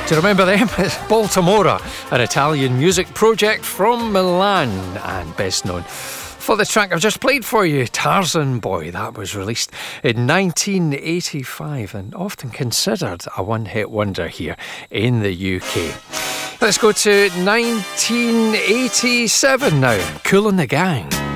Do you remember them? It's Baltimora, an Italian music project from Milan, and best known for the track I've just played for you, Tarzan Boy. That was released in 1985 and often considered a one-hit wonder here in the UK. Let's go to 1987 now. Kool and the Gang.